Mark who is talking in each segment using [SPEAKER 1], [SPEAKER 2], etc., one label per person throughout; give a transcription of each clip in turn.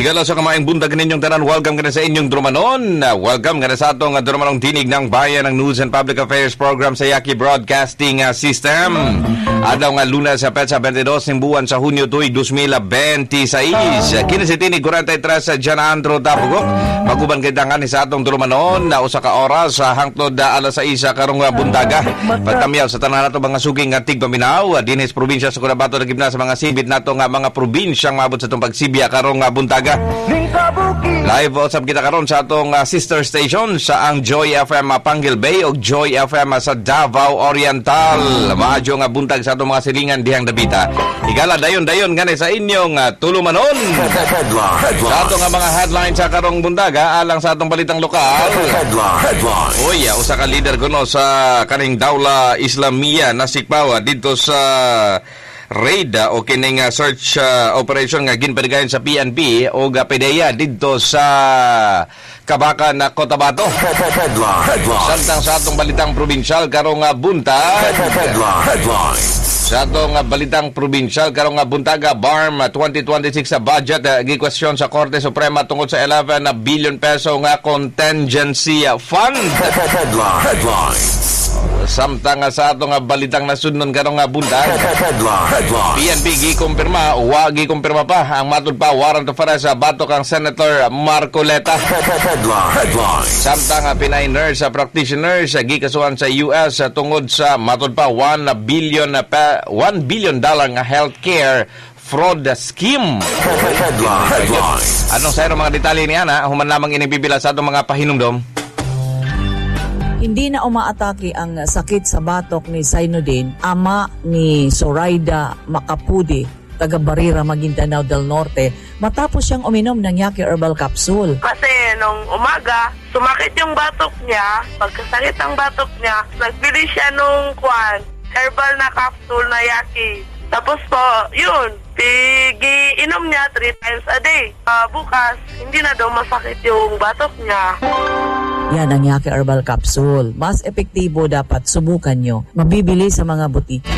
[SPEAKER 1] Higala sa kamaing buntag ninyong tanan, welcome ka na sa inyong Drumanon. Welcome ka na sa atong Drumanong Tinig ng Bayan ng News and Public Affairs Program sa Yaki Broadcasting System. Adlaw nga Lunes sa Petsa 22 ng buwan sa Hunyo tuig 2026. Kini si Tinig 43 sa Janandro Tapugok. Maguban kitangan sa atong Drumanon na usa ka oras sa hangtod alas 6 karong buntaga. Pagkamyaw sa tanan nato mga suging nga tigpaminaw dinhi sa probinsya sa Cotabato nagibna sa mga sibit nato nga mga probinsyang maabot sa itong pagsibya karong buntaga. Live WhatsApp kita karon sa atong sister station sa ang Joy FM Panguil Bay o Joy FM sa Davao Oriental. Maadyo nga buntag sa atong mga silingan dihang Dabita. Higala dayon-dayon gani sa inyong tulumanon. Sa atong mga headlines sa karong buntaga alang sa atong balitang lokal. Oy, usa ka leader kuno sa kaning Dawla Islamia nasikpawa dito sa raid o kining search operation nga ginpadigayon sa PNP o PDEA dito sa Kabakan na Cotabato. Samtang sa atong balitang probinsyal karong buntag. Sa atong balitang probinsyal karong buntaga BARM 2026 sa budget gi-question sa Korte Suprema tungod sa 11 billion peso nga contingency fund. Samtang sa atong balitang nasudnon karong buntag. PNP gi-kumpirma o gi-kumpirma pa ang matud pa warrant of arrest sa batok ang Senator Marcoleta. Samtang Pinay nurse practitioners gikasuhan sa US tungod sa matud pa $1 billion nga healthcare fraud scheme. Anong sa mga detalye ni Ana human lamang inibibila sa atong mga pahinumdom.
[SPEAKER 2] Hindi na umaatake ang sakit sa batok ni Sainudin, ama ni Zoraida Macapudi, taga Barira, Maguindanao del Norte, matapos siyang uminom ng Yaki Herbal Capsule.
[SPEAKER 3] Kasi nung umaga, sumakit yung batok niya. Pagkasakit ang batok niya, nagbili siya nung herbal na capsule na Yaki. Tapos po, yun, inom niya 3 times a day. Bukas, hindi na daw masakit yung batok niya.
[SPEAKER 2] Yan ang Yaki Herbal Capsule. Mas epektibo dapat subukan nyo. Mabibili sa mga butika.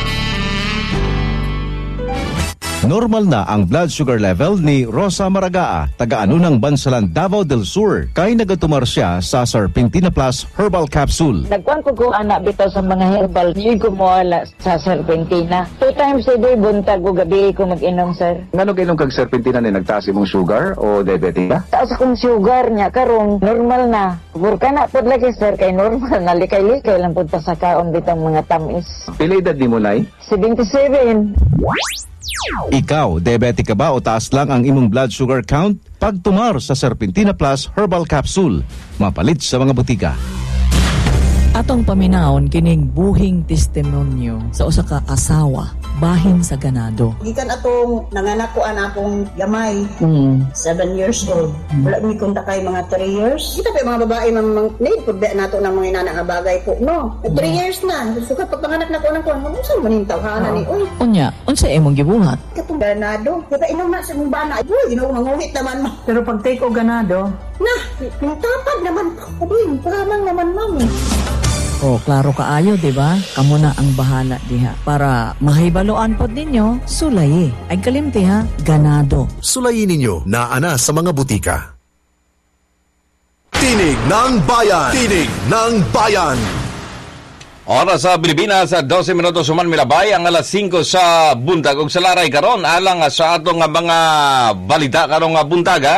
[SPEAKER 4] Normal na ang blood sugar level ni Rosa Maragaa, taga-ano ng Bansalan, Davao del Sur. Kay nagatumar siya sa Serpentina Plus Herbal Capsule.
[SPEAKER 5] Nagkuhan ko anak bitaw sa mga herbal. Hindi ko mawala sa Serpentina. 2 times a day, buntag o gabi ko mag-inom, sir.
[SPEAKER 6] Ngano kainom kag Serpentina ni nagtaas imong sugar o diabetes ba?
[SPEAKER 5] Taas akong sugar niya, karong normal na. Burka na po lagi, sir, kay normal na. Likay-likay lang po sa kaon bitang mga tamis.
[SPEAKER 6] Pila edad ni mo, Nay?
[SPEAKER 5] 77.
[SPEAKER 4] Ikaw, diabetic ka ba o taas lang ang imong blood sugar count? Pagtumar sa Serpentina Plus Herbal Capsule, mapalit sa mga butika.
[SPEAKER 2] Atong paminawon kining buhing testimonyo sa usa ka asawa bahin sa ganado.
[SPEAKER 7] Gikan atong nanganak ko an akong gamay. 7 years old. Wala mi kun takay mga 3 years. Kita pa mga babae mang need pud nato ng mga inana nga bagay po, no. 3 years na. Sukat pagpanganak na ko nang kon, unsa man ning tawhanan ni oy.
[SPEAKER 2] Unya, unsa imong gibuhat?
[SPEAKER 7] Katong ganado. Kita inom na sa imong bana. Uy, manguhit naman mo.
[SPEAKER 2] Pero pag take o ganado,
[SPEAKER 7] tapad naman. Uy, paramang naman mami.
[SPEAKER 2] oh, klaro kaayo, di ba? Kamo na ang bahala diha. Para mahibaloan pod ninyo, sulay. Ay kalimti ha, ganado.
[SPEAKER 8] Sulayin ninyo na ana sa mga butika. Tinig ng Bayan! Tinig ng Bayan!
[SPEAKER 1] Oras sa Pilipinas, 12 minutos human milabay ang alas 5 sa buntag. Ug sa laray karon alang sa atong mga balita karong buntaga.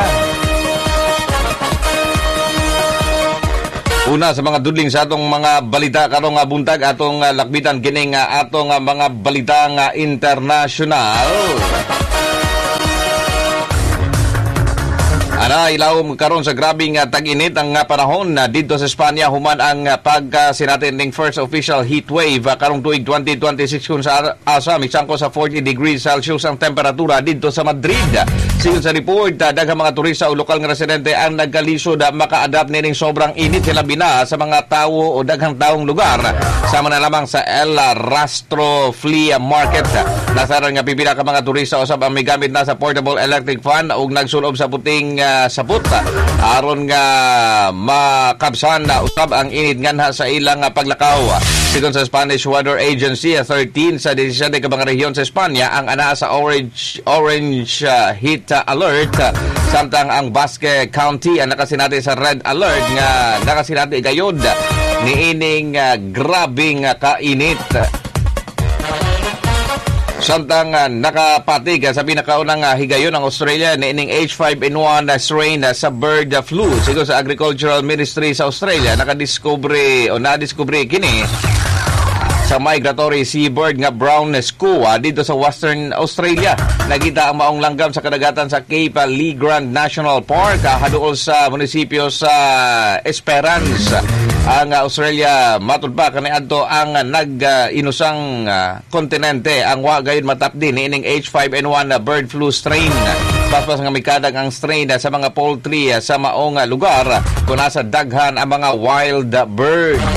[SPEAKER 1] Una sa mga dudling sa atong mga balita karong buntag atong lakbitan kining atong mga balita nga international. Ana ilawom karon sa grabing tag-init ang panahon dito sa Espanya human ang pagkasinatin ning first official heat wave karong tuig 2026 kung sa asa misangko sa 40 degrees Celsius ang temperatura dito sa Madrid. Sigon sa report, daghang mga turista o lokal nga residente ang nagkalisod maka-adapt nining sobrang init sila bina sa mga tawo o daghang taong lugar. Sama na lamang sa El Rastro Flea Market. Nasaran nga pipila ka mga turista usab ang migamit na sa portable electric fan ug nagsulob sa puting sapot aron nga makabsan usab ang init nganha sa ilang paglakaw. Sigon sa Spanish Weather Agency, 13 sa 17 ka mga rehiyon sa Espanya ang anaa sa orange heat alert. Samtang ang Basque County ang nakasinati sa red alert nga nakasinati gayod niining grabing kainit. Samtang nakapatig sa pinakaunang higayon ng Australia niining H5N1 strain sa bird flu. Sigo sa Agricultural Ministry sa Australia nadiskubre kini sa migratory seabird nga brown skua dito sa Western Australia. Nakita ang maong langgam sa kadagatan sa Cape Lee Grand National Park haduol sa munisipyo sa Esperance. Ang Australia matud pa kaniadto ang nag-inusang kontinente ang wa gayud matapdi niining H5N1 bird flu strain. Paspas nga mikadag ang strain sa mga poultry sa maong lugar kung nasa daghan ang mga wild birds.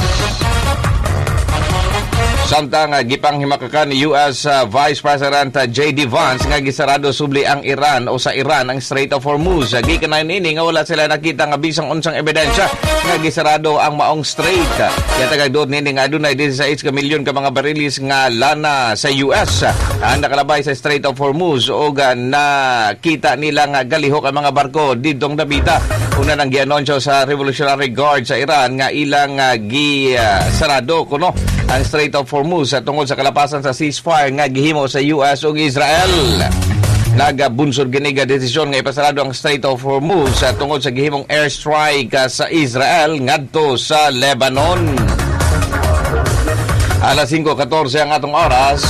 [SPEAKER 1] Samtang gipanghimakakan ni US Vice President J.D. Vance nga gisarado subli ang Iran o sa Iran ang Strait of Hormuz. Gikanayon ini nga wala sila nakita nga bisang unsang ebidensya nga gisarado ang maong strait. Kaya tagaydod nini nga adunay 16 milyon ka mga barilis nga lana sa US ang nakalabay sa Strait of Hormuz o nakita nila nga galihok ang mga barko didtong nabita. Una nang gianunsyo sa Revolutionary Guard sa Iran nga ilang gisarado kuno ang Strait of Hormuz tungod sa kalapasan sa ceasefire nga gihimo sa US ug Israel. Nagabunsod giniga desisyon nga ipasarado ang Strait of Hormuz tungod sa gihimong airstrike sa Israel ngadto sa Lebanon. Alas 5:14 ang atong oras.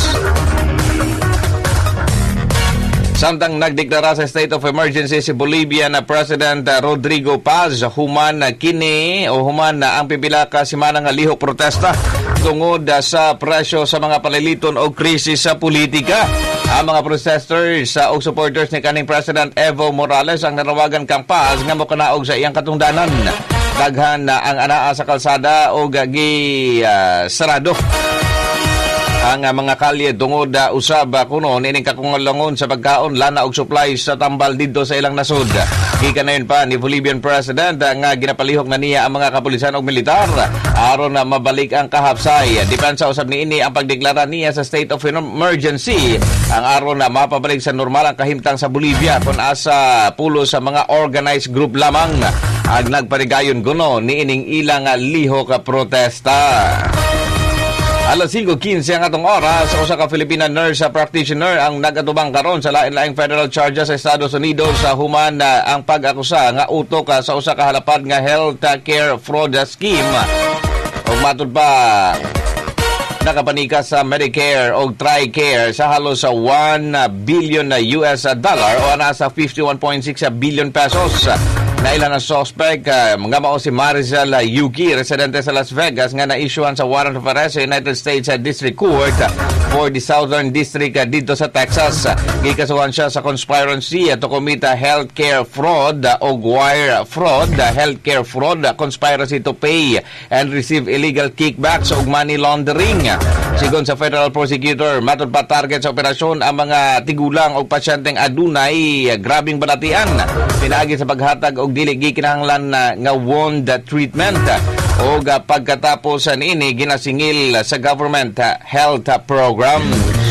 [SPEAKER 1] Samtang nagdeklara sa state of emergency si Bolivian President Rodrigo Paz, human ang pipila ka semana nga lihok protesta tungod sa presyo sa mga paliliton o krisis sa politika. Ang mga protesters o supporters ni kaning President Evo Morales ang nanawagan kang Paz nga mokanaog sa iyang katungdanan. Daghan ang anaa sa kalsada o sarado ang mga kalye tungod usab kuno nining kakungalangon sa pagkaon, lana og supplies sa tambal didto sa ilang nasod. Gikanayon pa ni Bolivian President nga ginapalihok na niya ang mga kapulisan ug militar aron na mabalik ang kahapsay. Depensa usab niini ang pagdeklara niya sa state of emergency ang aron na mapabalik sa normal ang kahimtang sa Bolivia kun asa pulo sa mga organized group lamang ang nagparigayon kuno niining ilang lihok protesta. Alas 5:15 ang atong oras, usa ka Filipina nurse practitioner ang nagatubang karon sa lain-laing federal charges sa Estados Unidos sa human ang pag-akusa nga utok sa usa ka halapad nga health care fraud scheme. Ug matud pa nakapanika sa Medicare o TRICARE sa halos sa $1 billion o nasa 51.6 billion pesos. Nailan ang suspect nga mao si Maricel Yuki, residente sa Las Vegas nga na-issuean sa warrant of arrest sa United States District Court for the Southern District dito sa Texas. Gikasuhan siya sa conspiracy to commit healthcare fraud o wire fraud, healthcare fraud, conspiracy to pay and receive illegal kickbacks o money laundering. Sigon sa federal prosecutor, matud pa target sa operasyon ang mga tigulang o pasyenteng adunay grabing balatian. Pinaagi sa paghatag og dili gikinahanglan nga wound treatment o pagkatapos niini ginasingil sa government health program.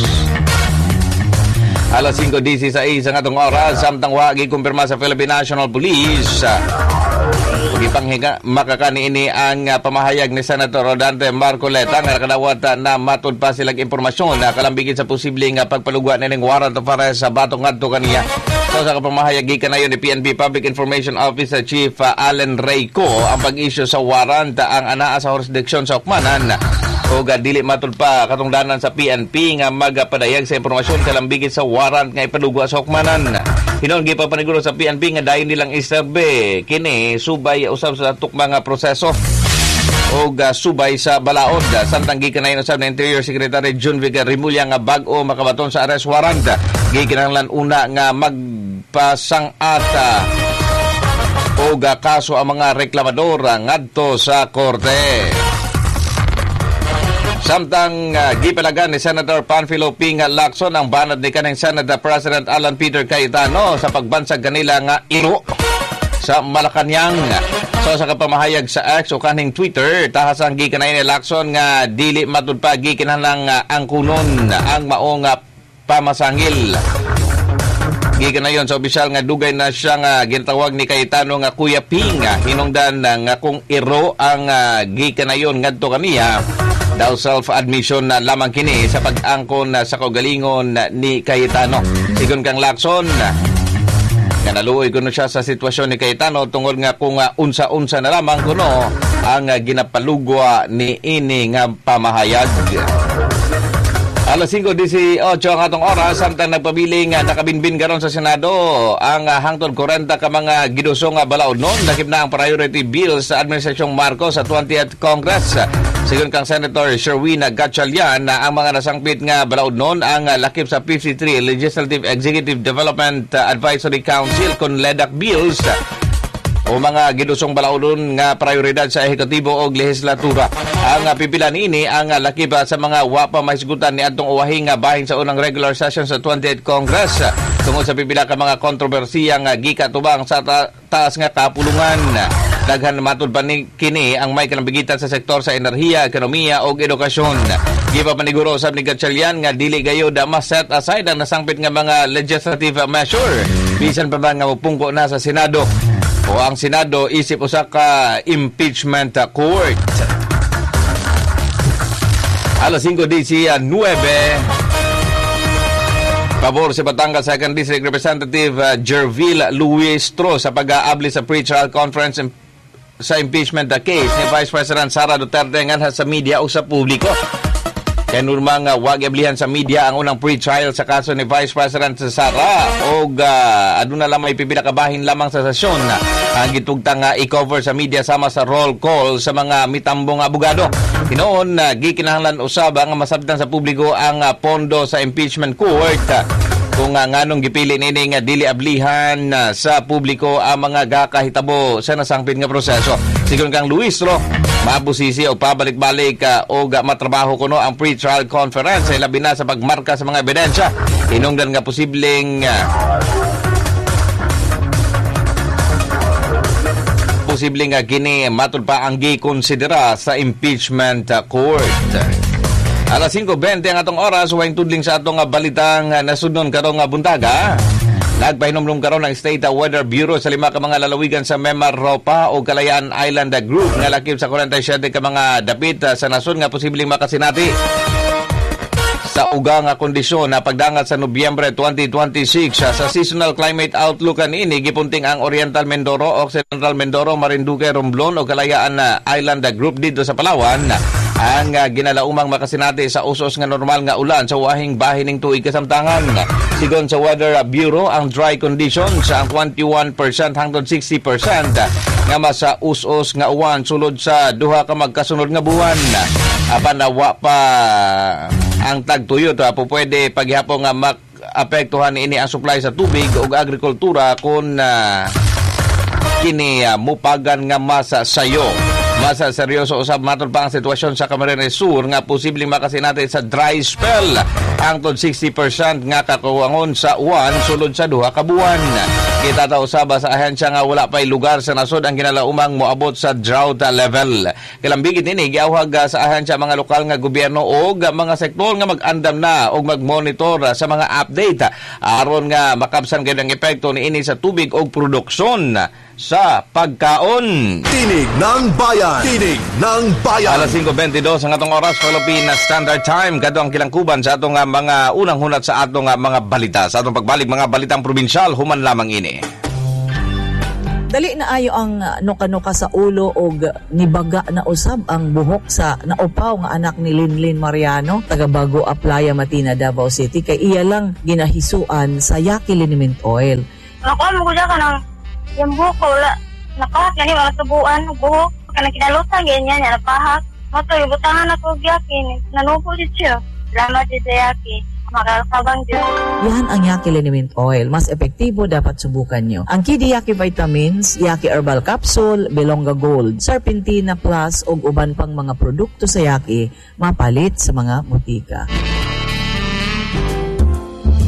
[SPEAKER 1] Alas 5:16 ang atong oras, samtang wa gikumpirma sa Philippine National Police. Gipanghiga makakani ini ang pamahayag ni Senator Rodante Marcoleta nga nakadawat na matud pa silang impormasyon na kalambigit sa posibleng pagpalugwa ning warrant of arrest sa batong ngadto kaniya. So sa pamahayag gikanayon ni PNP Public Information Office Chief Allen Reyco ang pag-issue sa warrant ang anaa sa jurisdiction sa Hukmanan o dili matud pa katungdanan sa PNP nga magapadayag sa impormasyon kalambigit sa warrant nga ipadugwa sa Hukmanan. Hinon gipapaniguro sa PNP nga dayon nilang iserbe kini subay usab sa tukmang proseso o subay sa balaod. Samtang gikanayon usab na Interior Secretary Jun Vigar Rimulya nga bag-o makabaton sa arrest warrant. Gikinahanglan una nga magpasang-ata o kaso ang mga reklamador ngadto sa korte. Samtang gipalagan ni Senator Panfilo Ping Lacson ang banad ni kanang Senate President Alan Peter Cayetano sa pagbansag kanila nga iro sa Malacañang. So sa kapamahayag sa X o kaning Twitter, tahas ang gikanay ni Lacson nga dili matud pa gikinahanglang ang kunon ang maong pamasangil. Gikanayon sa opisyal nga dugay na siya nga ginatawag ni Cayetano nga Kuya Ping, hinungdan nga kung iro ang gikanayon ngadto kaniya. Daw self-admission na lamang kini sa pag-angkon sa kaugalingon ni Cayetano. Sigon kang Lacson, nga naluoy kuno siya sa sitwasyon ni Cayetano tungod nga kung unsa-unsa na lamang kuno ang ginapalugwa ni ini nga pamahayag. Alas 5:18 ang atong oras, samtang nagpabiling nakabinbin karon sa Senado ang hangtod 40 ka mga gidusong balaod noon. Lakip na ang priority bill sa Administrasyong Marcos sa 20th Congress. Sigon kang Senator Sherwin Gatchalian na ang mga nasangpit nga balaod noon ang lakip sa 53 Legislative Executive Development Advisory Council kon LEDAC bills o mga gidusong balaodon nga prioridad sa ehekutibo o lehislatura. Ang pipila niini ang lakip sa mga wapa mahisgutan ni adtong uwahing bahin sa unang regular session sa 20th Congress tungod sa pipila ka mga kontrobersiya nga gikatubang sa taas nga kapulungan. Daghan matud pa ni kini ang may kalambigitan sa sektor sa enerhiya, ekonomiya o edukasyon. Giba paniguro usab ni Gatchalian nga dili gayud mas set aside ang nasangpit nga mga legislative measure bisan pa ba nga mupungko na sa Senado o ang Senado isip usa ka impeachment court. Alas 5:19 pabor si Batangas 2nd District Representative Jervil Luistro sa pag-aabli sa pre-trial conference sa impeachment case ni Vice President Sara Duterte nga sa media o sa publiko. Kaya nurmang wag ablihan sa media ang unang pre-trial sa kaso ni Vice President Sara o aduna lamang ipipila kabahin lamang sa sesyon ang gitugtang i-cover sa media sama sa roll call sa mga mitambong abogado. Hinoon gikinahanglan usab ang masabtan sa publiko ang pondo sa impeachment court kung nganong gipili nini nga dili ablihan sa publiko ang mga gakahitabo sa nasangpit nga proseso. Sigon kang Luistro, maabusisi o pabalik-balik o matrabaho kuno ang pre-trial conference ay labi na sa pagmarka sa mga ebidensya. Hinungdan nga posibleng kini matud pa ang gikonsidera sa impeachment court. Alas 5:20 ang atong oras, huwag tudling sa atong balitang nasudnon karong buntaga. Nagpahinomdom karon ng State Weather Bureau sa 5 ka mga lalawigan sa Mimaropa o Kalayaan Island Group nga lakip sa 47 ka mga dapit sa nasod nga posibleng makasinati sa ugang kondisyon na pagdangat sa Nobyembre 2026. Sa seasonal climate outlook ini gipunting ang Oriental Mindoro, Occidental Mindoro, Marinduque, Romblon o Kalayaan Island Group dito sa Palawan ang ginalaumang makasinati sa usos nga normal nga ulan sa wahing bahining tuig kasamtangan. Sigon sa Weather Bureau, ang dry conditions sa 21% hangtod 60% nga masa usos nga uwan sulod sa duha ka magkasunod nga buwan. Apan nawa pa ang tagtuyot po pwede paghihapon nga apektuhan ini ang supply sa tubig ug agrikultura kung kini mupagan nga masa sayo. Masa seryoso usab matod pa ang sitwasyon sa Camarines Sur nga posibleng makasinati sa dry spell hangtod 60% nga kakuwangon sa uwan sulod sa duha ka buwan. Kita ta usab sa ahensya nga wala pay lugar sa nasod ang ginalaumang moabot sa drought level. Kalambigit nini giawhag sa ahensya mga lokal nga gobyerno o mga sektor nga mag-andam na o mag-monitor sa mga update aron nga makabsan gyud ang epekto niini sa tubig o produksyon sa pagkaon.
[SPEAKER 8] Tinig ng Bayan! Tinig ng Bayan!
[SPEAKER 1] Alas 5:22 ang atong oras, Philippine Standard Time. Kadto ang kilangkuban sa atong mga unang hunat sa atong mga balita. Sa atong pagbalik mga balitang probinsyal, human lamang ini.
[SPEAKER 2] Dali na ayo ang nuka-nuka sa ulo og nibaga na usab ang buhok sa naupaw nga anak ni Linlin Mariano, taga Bago Aplaya, Matina, Davao City. Kay iya lang ginahisuan sa Yaki Liniment Oil.
[SPEAKER 9] Ako mo ko ng yung buhok ko, wala. Napahak na wala tubuan, buhok. Kaya kinalutan, ganyan, napahak. Mato, ibutangan ako Yaki. Nanupo din siya. Salamat din sa Yaki. Makakabang din.
[SPEAKER 2] Yan ang Yaki Liniment Oil. Mas epektibo, dapat subukan nyo. Ang Kidi Yaki Vitamins, Yaki Herbal Capsule, Belonga Gold, Serpentina Plus, ug uban pang mga produkto sa Yaki, mapalit sa mga butika.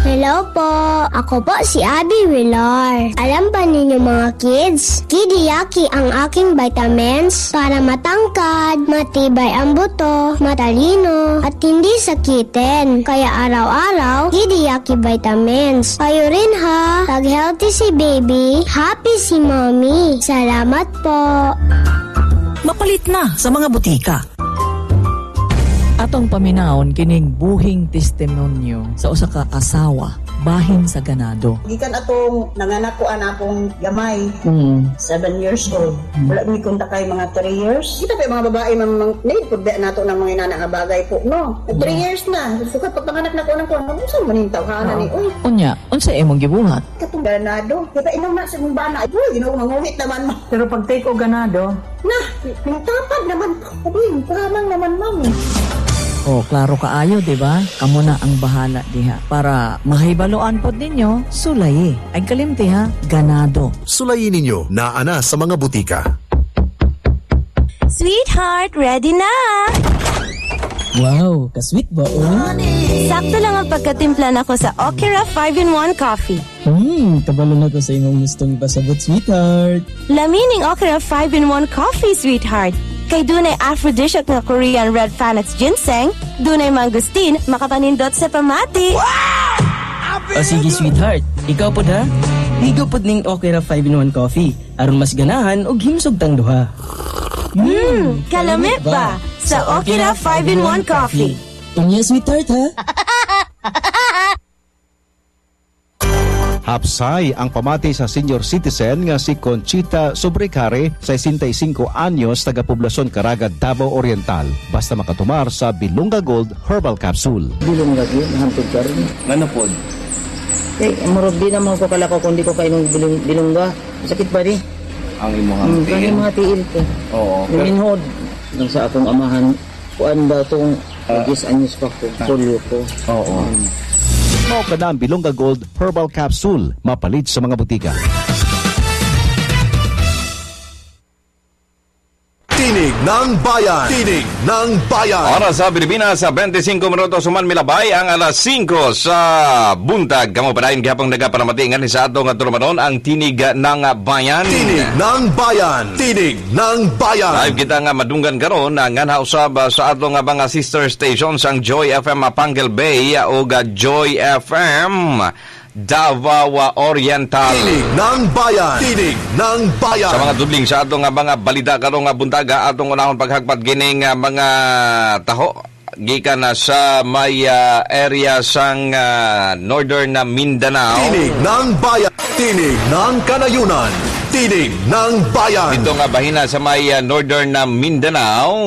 [SPEAKER 10] Hello po. Ako po si Abby Villar. Alam ba ninyo mga kids? Kidiyaki ang aking vitamins para matangkad, matibay ang buto, matalino, at hindi sakitin. Kaya araw-araw, Kidiyaki vitamins. Kayo rin ha. Pag healthy si baby, happy si mommy. Salamat po.
[SPEAKER 2] Mapalit na sa mga butika. Atong paminawon kining buhing testimonyo sa usa ka asawa bahin sa ganado.
[SPEAKER 7] Gikan atong nanganak ko akong gamay. 7 years old. Wala mi kunta kay mga 3 years. Kita pa mga babae need pud nato ng mga inana nga bagay po, no? 3 years na. Sukat pagpanganak na ko nang kuan, unsa man ning tawhana ni uy.
[SPEAKER 2] Unya, unsa imong gibuhat?
[SPEAKER 7] Katong ganado. Kita inom na sa mong bana. Uy, Ginoo manguhit naman mo.
[SPEAKER 2] Pero pag take o ganado,
[SPEAKER 7] Pintapad naman po. Uy, pahamang naman, mami.
[SPEAKER 2] oh, klaro kaayo, di ba? Kamo na ang bahala diha. Para mahibaloan po ninyo, sulay. Ay kalimti ha, ganado.
[SPEAKER 8] Sulayin ninyo na ana sa mga butika.
[SPEAKER 10] Sweetheart, ready na!
[SPEAKER 11] Wow, ka-sweet ba,
[SPEAKER 10] Sakto lang ang pagkatimpla nako sa Okra 5-in-1 coffee.
[SPEAKER 11] Kabalo na ko sa imong gustong ipasabot, sweetheart.
[SPEAKER 10] Lamining Okra 5-in-1 coffee, sweetheart. Kay dunay aphrodisiac na Korean red Panax ginseng, dunay mangustin, makapanindot sa pamati.
[SPEAKER 11] Wow! O sige, sweetheart. Ikaw po ha? Ligo po ning Okra 5-in-1 coffee. Aron mas ganahan og himsog tang duha.
[SPEAKER 10] Kalamit ba? Sa Okra 5-in-1 coffee.
[SPEAKER 11] Unya, sweetheart ha?
[SPEAKER 4] Hapsay ang pamati sa senior citizen nga si Conchita Sobrecare, 65 anyos, taga-poblasyon Caraga, Davao Oriental. Basta makatumar sa Bilunga Gold Herbal Capsule.
[SPEAKER 12] Bilunga Gold, hantod ka rin. Ano po? Marog di naman ko kalako kung di ko kainong bilungga. Sakit ba di?
[SPEAKER 6] Ang imong
[SPEAKER 12] tiil? Ang imong tiil ko.
[SPEAKER 6] Oo.
[SPEAKER 12] Luminhod. Nang sa akong amahan, kuan ba itong 10 anyos pa ko, polio ko.
[SPEAKER 4] Oo. Mao kada ang Bilunga Gold Herbal Capsule, mapalit sa mga butika.
[SPEAKER 8] Tinig ng Bayan. Tinig ng Bayan.
[SPEAKER 1] Oras sa Pilipinas, sa 25 minutos suman milabay ang alas 5 sa buntag. Kamo pa rin gihapong nagapalamatingan sa atong turmanon ang Tinig ng Bayan.
[SPEAKER 8] Tinig ng Bayan. Tinig ng Bayan.
[SPEAKER 1] Live kita nga madunggan karon nga nausab sa atong mga sister stations ang Joy FM Pangal Bay o Joy FM Davao Oriental.
[SPEAKER 8] Tinig ng Bayan. Tinig ng Bayan.
[SPEAKER 1] Sa mga dubling sa atong mga balita karong buntaga, atong unahon paghagpat gining mga taho gikan sa may area sang Northern Mindanao.
[SPEAKER 8] Tinig ng Bayan. Tinig ng Kanayunan. Tinig ng Bayan.
[SPEAKER 1] Dito nga bahina sa may Northern Mindanao.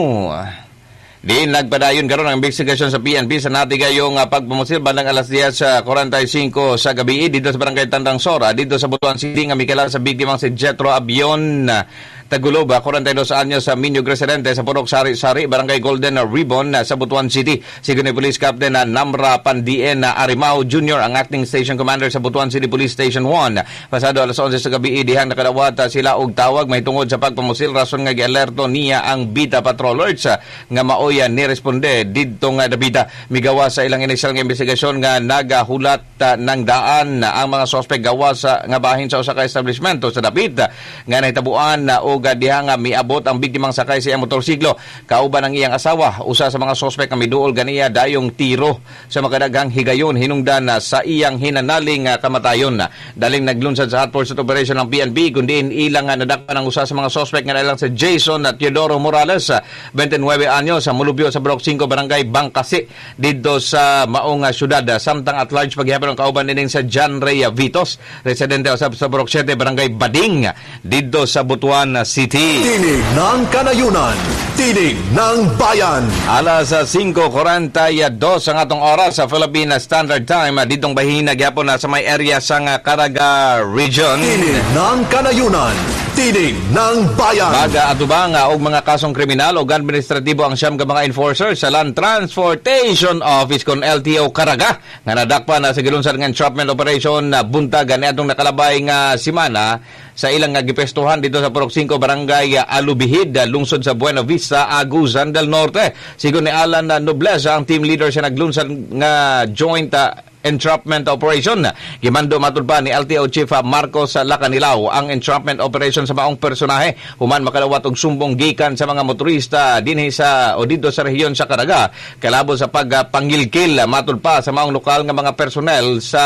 [SPEAKER 1] Di nagpadayon karon ang investigasyon sa PNP sa natigayong pagpamusil bandang alas 10:45 sa gabi dito sa Barangay Tandang Sora, dito sa Butuan City nga mikilala sa biktimang si Jetro Abion Taguloba, 42 anyos sa Minyog residente sa Purok Sari-Sari, Barangay Golden Ribbon sa Butuan City. Sigon ni Police Captain Namra Pandien Arimao Jr. ang acting station commander sa Butuan City Police Station 1. Pasado alas 11 sa gabi dihang nakadawat sila og tawag may tungod sa pagpamusil rason nga gialerto niya ang Bita Patrollers nga maoy ni responde didto nga Dabita. Migawa sa ilang inisyal nga investigasyon nga nagahulat ng daan ang mga suspect gawa sa nga bahin sa usa ka establishmento sa Dapit nga nahitabuan og diha nga miabot ang biktimang sakay sa iyang motorsiklo kauban ang iyang asawa. Usa sa mga suspect nga miduol ganiya dayong tiro sa makadaghang higayon hinungdan sa iyang hinanaling kamatayon. Daling naglunsad sa hot pursuit operation ng PNP kundiin ilang nadakpan ang usa sa mga suspect nga ilang sa Jason Teodoro Morales, 29 anyos sa Mulubyo sa Block 5 Barangay Bangkasi didto sa maong syudad. Samtang at large paghihapon ang kauban din sa John Ray Vitos, residente sa Block 7 Barangay Bading didto sa Butuan City.
[SPEAKER 8] Tinig ng Kanayunan. Tinig ng Bayan.
[SPEAKER 1] Alas 5:42 ang atong oras sa Philippine Standard Time ditong bahina gyapon sa may area sa Caraga Region.
[SPEAKER 8] Tinig ng Kanayunan. Tinig ng Bayan.
[SPEAKER 1] Mag-atubang og mga kasong kriminal o administratibo ang siyam ka mga enforcer sa Land Transportation Office kon LTO Caraga nga nadakpan sa gilunsad nga entrapment operation buntag niadtong nakalabay nga semana sa ilang gipestuhan dito sa Purok 5 Barangay Alubihid, lungsod sa Buena Vista, Agusan del Norte. Sigon ni Alan Nobleza, ang team leader sa naglunsad nga joint entrapment operation. Gimando matud pa ni LTO Chief Marcos Lacanilaw ang entrapment operation sa maong personahe human makalawat og sumbong gikan sa mga motorista dinhi sa o dito sa rehiyon sa Caraga kalabo sa pagpangilkil matud pa sa maong lokal nga mga personnel sa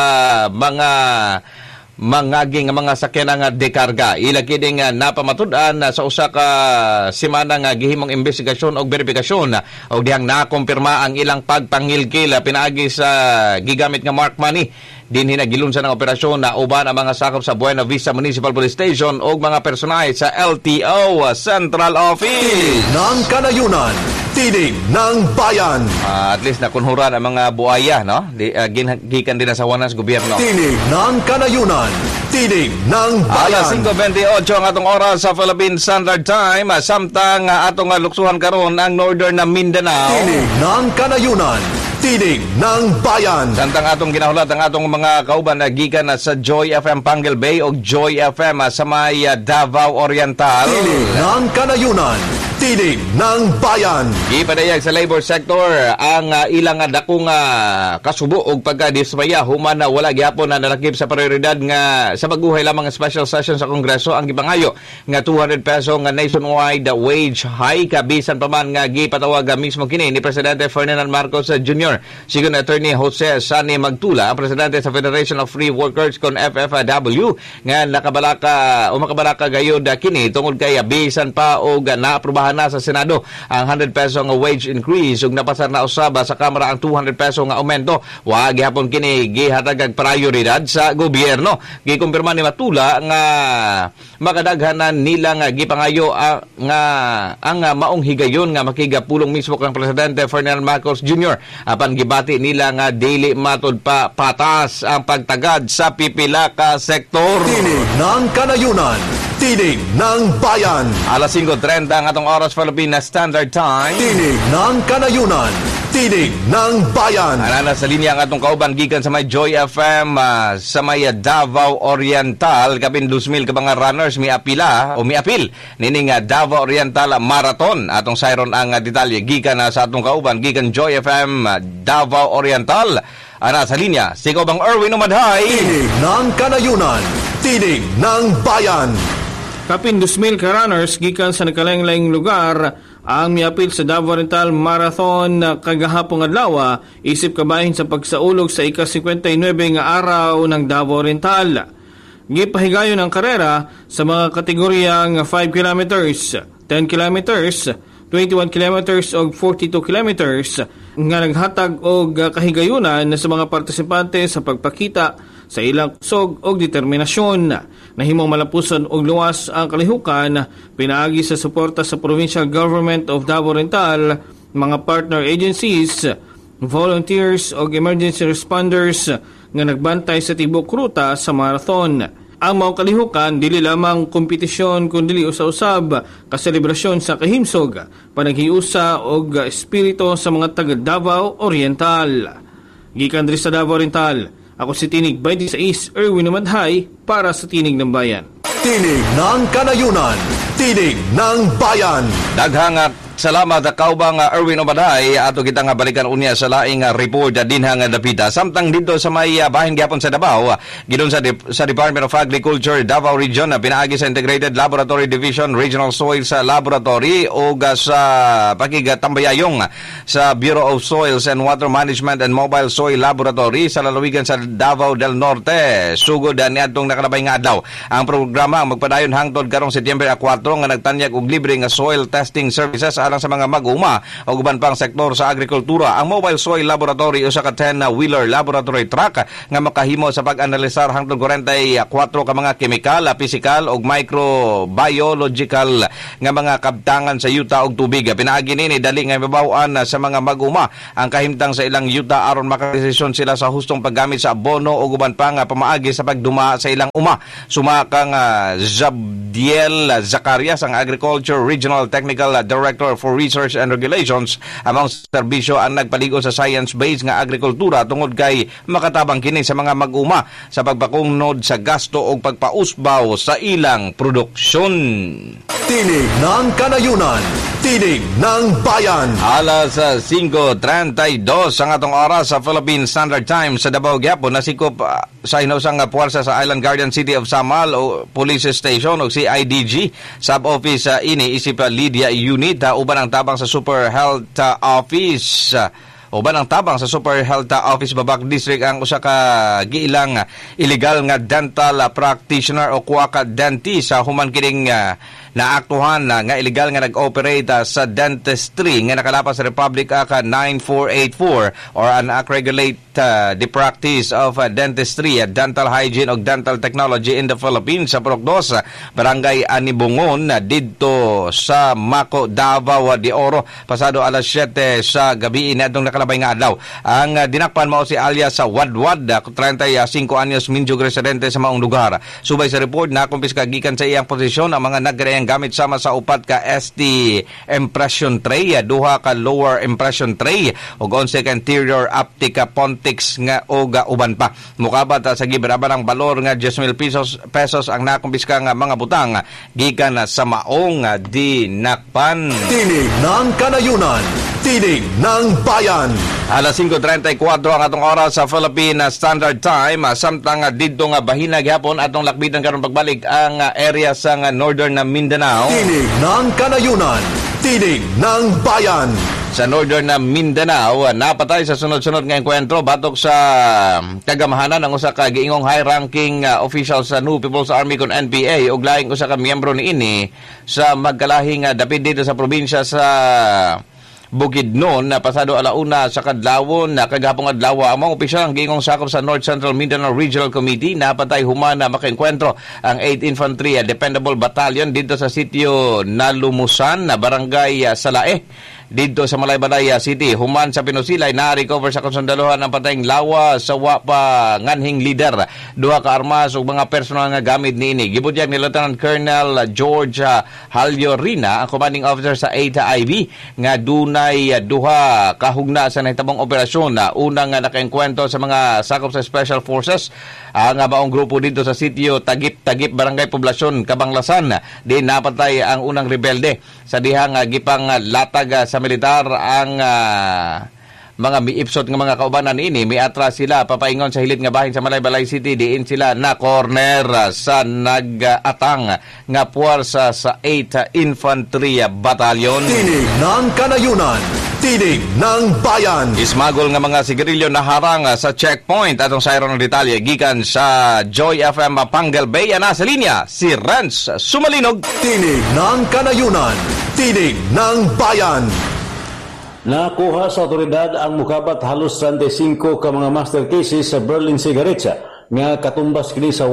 [SPEAKER 1] mangaging mga sakyanan nga dekarga. Ila kini nga napamatud-an sa usa ka semana nga gihimong investigasyon o verifikasyon o dihang nakumpirma ang ilang pagpangilkil pinaagi sa gigamit nga mark money. Dinhi na gilunsan ng operasyon na uban ang mga sakop sa Buena Vista Municipal Police Station o mga personahe sa LTO Central Office.
[SPEAKER 8] Ng kanayunan, tinig ng bayan.
[SPEAKER 1] At least nakunhuran ang mga buaya, no? Gikan din sa wanas gobyerno.
[SPEAKER 8] Tinig ng kanayunan, tinig ng bayan.
[SPEAKER 1] Alas 5:28 ang atong oras sa Philippine Standard Time. Samtang atong luksuhan karon ang Northern Mindanao.
[SPEAKER 8] Tinig ng kanayunan, tinig ng bayan.
[SPEAKER 1] Samtang atong ginahulat ang atong mga kauban na gikan sa Joy FM Pangal Bay o Joy FM sa may Davao Oriental.
[SPEAKER 8] Tinig ng kanayunan, tinig ng bayan.
[SPEAKER 1] Gipadayag sa labor sector ang ilang dakong kasubo og pagkadismaya human na wala gyapon na nalakip sa prioridad nga sa pagbuhay lamang nga special session sa Kongreso ang gibangayo nga 200 peso nga nationwide wage hike bisan pa man nga gipatawag mismo kini ni Presidente Ferdinand Marcos Jr. Sigon Attorney Jose Sani Magtula, ang Presidente sa Federation of Free Workers kon FFW nga makabalaka gayud kini tungod kay bisan pa og naaprubahan na sa Senado ang 100 peso nga wage increase ug napasar na usaba sa Kamara ang 200 peso nga aumento. Wa gihapon kini gihatag prioridad sa gobyerno. Gikumpirma ni Matula nga makadaghanan nila nga gipangayo nga ang maong higayon nga makigapulong mismo kang Presidente Ferdinand Marcos Jr. apan gibati nila nga dili matud pa patas ang pagtagad sa pipila ka sektor.
[SPEAKER 8] Tinig ng kanayunan, tinig ng bayan.
[SPEAKER 1] Alas 5:30 ang atong oras Philippine Standard Time.
[SPEAKER 8] Tinig ng kanayunan, tinig ng bayan.
[SPEAKER 1] Ana sa linya ang atong kauban gikan sa may Joy FM sa may Davao Oriental kapin 2,000 ka mga runners miapil nining Davao Oriental Marathon. Atong sayron ang detalye gikan sa atong kauban gikan Joy FM Davao Oriental. Ana sa linya si Bang Erwin Umadhay.
[SPEAKER 8] Tinig ng kanayunan, tinig ng bayan.
[SPEAKER 13] Kapin 2,000 ka runners gikan sa nakalayng-layng lugar ang miapil sa Davao Oriental Marathon kagahapong adlaw isip kabahin sa pagsaulog sa ika-59 nga araw ng Davao Oriental. Gipahigayon ang karera sa mga kategoryang 5 kilometers, 10 kilometers, 21 kilometers o 42 kilometers nga naghatag og kahigayunan sa mga partisipante sa pagpakita sa ilang kusog og determinasyon. Nahimong malapuson og luwas ang kalihukan pinaagi sa suporta sa Provincial Government of Davao Oriental, mga partner agencies, volunteers og emergency responders nga nagbantay sa tibok ruta sa marathon. Ang mga kalihukan dili lamang kompetisyon kundi usa-usab kaselebrasyon sa kahimsog, panaghiusa og espiritu sa mga taga Davao Oriental. Gikan diri sa Davao Oriental, ako si Tinig 26 Erwin Umadhay para sa Tinig ng Bayan.
[SPEAKER 8] Tinig ng kanayunan, tinig ng bayan.
[SPEAKER 1] Daghang salamat kaubang Erwin Umadhay ato kita nga balikan unya sa laing report dinha nga dapita samtang dito sa may bahin gyapon sa Davao gidon sa Department of Agriculture Davao Region pinaagi sa Integrated Laboratory Division Regional Soils Laboratory o sa pakigatambayayong sa Bureau of Soils and Water Management and Mobile Soil Laboratory sa lalawigan sa Davao del Norte. Sugod niadtong nakalabay nga adlaw ang programa magpadayon hangtod karong Setyembre 4 nga nagtanyag og libre nga soil testing services alang sa mga mag-uma o uban pang sektor sa agrikultura. Ang Mobile Soil Laboratory usa ka 10-wheeler laboratory truck nga makahimo sa pag-analisar hangtod 44 ka mga chemical, physical ug microbiological nga mga kabtangan sa yuta ug tubig. Pinaagi nini dali nga mabaw-an sa mga mag-uma ang kahimtang sa ilang yuta aron makadesisyon sila sa hustong paggamit sa abono ug uban pang pamaagi sa pagduma sa ilang uma. Suma kang Zabdiel Zacarias ang Agriculture Regional Technical Director Center for Research and Regulations among serbisyo ang nagpaligo sa science-based nga agrikultura tungod kay makatabang kini sa mga mag-uma sa pagpakunod sa gasto o pagpausbaw sa ilang produksyon.
[SPEAKER 8] Tinig ng Kanayunan, Tinig ng Bayan.
[SPEAKER 1] Alas 5:32 ang atong oras sa Philippine Standard Time sa Davao gyapon nasikop sa inusang puwersa sa Island Guardian City of Samal o Police Station o CIDG sub-office ini isip Lydia Unit uban ang tabang sa Super Health Office. Uban ang tabang sa Super Health Office Babak District ang usa ka giilang illegal nga dental practitioner o kuha ka dentist sa human kining naaktuhan nga illegal nga nag-operate sa dentistry nga nakalapas sa Republic Act 9484 or an act regulate the practice of dentistry, dental hygiene o dental technology in the Philippines sa Purok 2, Barangay Anibungon didto sa Mako, Davao de Oro pasado alas 7 sa gabi inadtong nakalabay nga adlaw. Ang dinakpan mao si alias sa Wadwad, 35 anyos, minjug residente sa maong lugar. Subay sa report na kumpiska gikan sa iyang posisyon ang mga nagkadayang gamit sama sa upat ka ST impression tray, duha ka lower impression tray ug 11 ka interior optic Pontics nga oga uban pa. Mukabat sa giberaban ang balor nga 10,000 pesos ang nakumpiska nga mga butang gikan sa maong dinakpan.
[SPEAKER 8] Tinig ng Kanayunan, Tinig ng Bayan.
[SPEAKER 1] Alas 5:34 ang atong oras sa Philippine Standard Time. Samtang didto nga bahina gyapon atong lakbitan karon pagbalik ang area sa northern na Mindanao.
[SPEAKER 8] Tinig ng Kanayunan, Tinig ng Bayan.
[SPEAKER 1] Sa northern na Mindanao, napatay sa sunod-sunod nga enkwentro batok sa kagamahanan ng usa ka giingong high-ranking official sa New People's Army kon NPA ug laing usa ka miyembro niini sa magkalahing dapit dito sa probinsya sa Bukidnon na pasado alauna sa kadlawon na kagahapong adlaw ang mga opisyal ang giingong sakop sa North Central Mindanao Regional Committee napatay humana makaenkwentro ang 8th Infantry Dependable Battalion dito sa sitio Nalumusan na barangay Salae dito sa Malaybalay City. Human sa Pinusilay na recover sa konsundaluhan ang patayng lawa sa wapa nganhing leader, duha ka armas ug mga personal nga gamit niini. Gibutyag ni Lieutenant Colonel George Halyorina, ang commanding officer sa 8th IB, nga dunay duha kahugna sa nahitabong operasyon. Unang nga nakaengkwento sa mga sakop sa Special Forces ang maong grupo dito sa sitio Tagip Barangay Poblasyon Kabanglasan. Di napatay ang unang rebelde sa dihang gipang latag sa militar ang mga miipsot nga mga kaubanan ini. Miatras sila papaingon sa hilit nga bahin sa Malaybalay City, diin sila na corner sa nag-atang nga puwersa sa 8th Infantry Battalion.
[SPEAKER 8] Tinig ng Kanayunan, Tinig ng Bayan.
[SPEAKER 1] Ismagol nga mga sigarilyo na harang sa checkpoint atong sayron ng detalye gikan sa Joy FM Pangal Bay. Ana sa linya si Renz Sumalinog.
[SPEAKER 8] Tinig ng Kanayunan, Tinig ng Bayan.
[SPEAKER 14] Nakuha sa otoridad ang mukabat halos 35 ka mga master cases sa Berlin cigarettes nga katumbas kini sa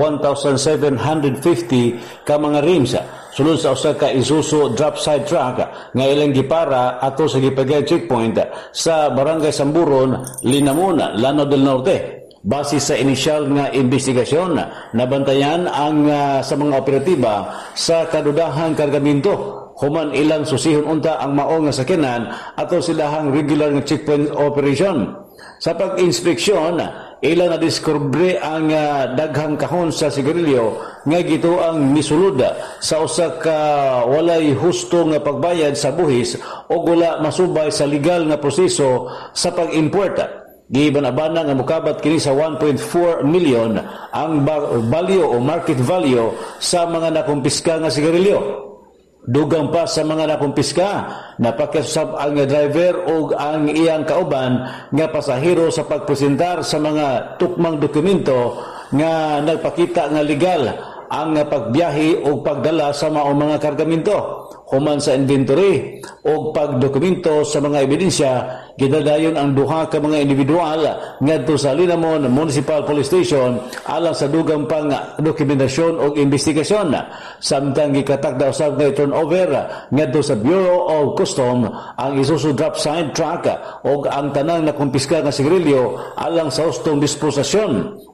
[SPEAKER 14] 1,750 ka mga rims sulod sa usa ka Isuzu drop side truck nga ilang gipara ato sa gipagay checkpoint sa Barangay Samburon, Linamon, Lanao del Norte. Base sa inisyal nga investigasyon, nabantayan ang sa mga operatiba sa kadudahang kargamento. Human ilang susihon unta ang maong nga sakyanan ato silahang regular nga checkpoint operation. Sa pag-inspeksyon, ilang nadiskubre ang daghang kahon sa sigarilyo nga gito ang misulod sa usa ka walay husto nga pagbayad sa buhis o gula masubay sa legal nga proseso sa pag-import. Gibanabana nga mukabat kini sa 1.4 million ang value o market value sa mga nakumpiska nga sigarilyo. Dugang pa sa mga nakumpiska, napakiusap ang driver o ang iyang kauban nga pasahero sa pagpresentar sa mga tukmang dokumento nga nagpakita nga legal ang pagbiyahe o pagdala sa mga kargamento. Human sa inventory o pagdokumento sa mga ebidensya, gidadayon ang duha ka mga individual ngadto sa Linamon Municipal Police Station alang sa dugang pang dokumentasyon o investigasyon. Samtang gikatakda usab nga turnover ngadto sa Bureau of Custom ang Isuzu drop side truck o ang tanang nakumpiska nga sigarilyo alang sa hustong disposasyon.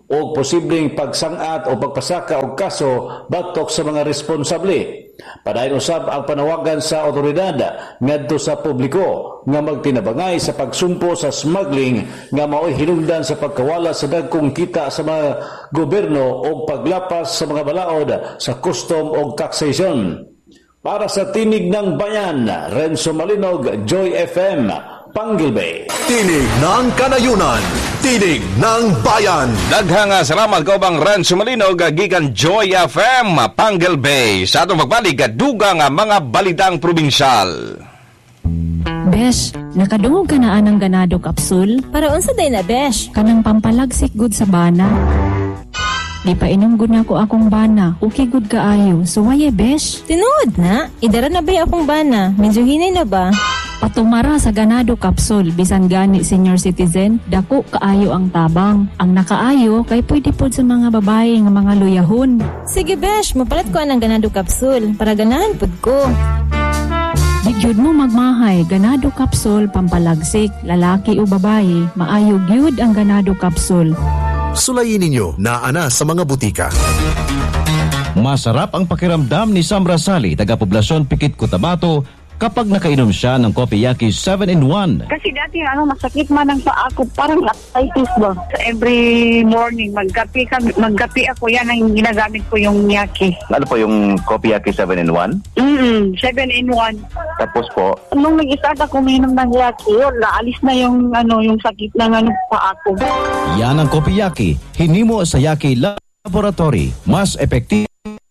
[SPEAKER 14] o posibleng pagsangat o pagpasaka og kaso batok sa mga responsable. Padayon usab ang panawagan sa otoridad ngadto sa publiko nga magtinabangay sa pagsumpo sa smuggling nga mao'y hinungdan sa pagkawala sa dagkong kita sa mga gobyerno o paglapas sa mga balaod sa custom o taxation. Para sa Tinig ng Bayan, Renzo Malinog, Joy FM, Panguil Bay.
[SPEAKER 8] Tinig ng Kanayunan, Tinig ng Bayan.
[SPEAKER 1] Daghang salamat ko bang Renzo Malinog gikan Joy FM, Panguil Bay. Sa atong magbalik, dugang mga balitang probinsyal.
[SPEAKER 15] Besh, nakadungog ka na anang ganado kapsul?
[SPEAKER 16] Para unsa day na, Besh?
[SPEAKER 15] Kanang pampalagsik good sa bana. Di pa inom gud na ko akong bana. Okay good kaayo. So waye, Besh?
[SPEAKER 16] Tinuod na? Idara na ba akong bana? Medyo hinay na ba?
[SPEAKER 15] Patumara sa ganado kapsul, bisan gani senior citizen, dako kaayo ang tabang. Ang nakaayo kay pwede pod sa mga babae nga mga luyahon.
[SPEAKER 16] Sige, Besh, mapalit ko anang ganado kapsul para ganahan pod ko.
[SPEAKER 15] Di gyud mo magmahay, ganado kapsul pampalagsik, lalaki o babae, maayo gyud ang ganado kapsul.
[SPEAKER 8] Sulayin ninyo na ana sa mga butika.
[SPEAKER 4] Masarap ang pakiramdam ni Sam Rasali, taga-poblasyon Pikit, Cotabato, kapag nakainom siya ng Kopiyaki 7-in-1.
[SPEAKER 17] Kasi dati masakit man ang paa ko, parang arthritis ba. Every morning magkape ako, yan ang ginagamit ko yung yaki.
[SPEAKER 6] Ano po yung Kopiyaki 7-in-1?
[SPEAKER 17] 7-in-1.
[SPEAKER 6] Tapos po?
[SPEAKER 17] Nung nag-start ako uminom ng yaki, naalis na yung sakit ng paa ko.
[SPEAKER 4] Yan ang Kopiyaki, hinimo sa Yaki Laboratory. Mas epektibo.